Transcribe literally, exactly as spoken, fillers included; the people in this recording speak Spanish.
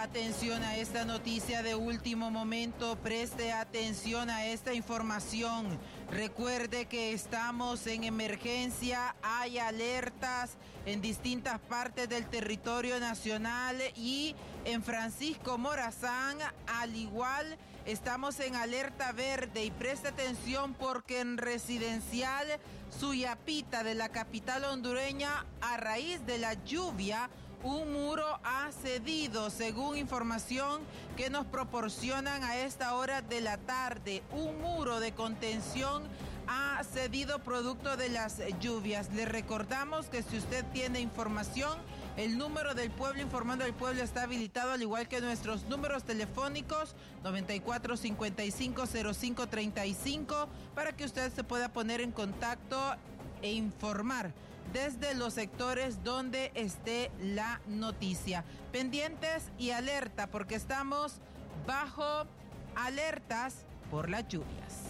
Atención a esta noticia de último momento, preste atención a esta información. Recuerde que estamos en emergencia, hay alertas en distintas partes del territorio nacional y en Francisco Morazán, al igual, estamos en alerta verde y preste atención porque en residencial Suyapita de la capital hondureña, a raíz de la lluvia, un muro ha cedido, según información que nos proporcionan a esta hora de la tarde. Un muro de contención ha cedido producto de las lluvias. Le recordamos que si usted tiene información, el número del pueblo informando al pueblo está habilitado, al igual que nuestros números telefónicos noventa y cuatro cincuenta y cinco cero cinco treinta y cinco, para que usted se pueda poner en contacto e informar desde los sectores donde esté la noticia. Pendientes y alerta porque estamos bajo alertas por las lluvias.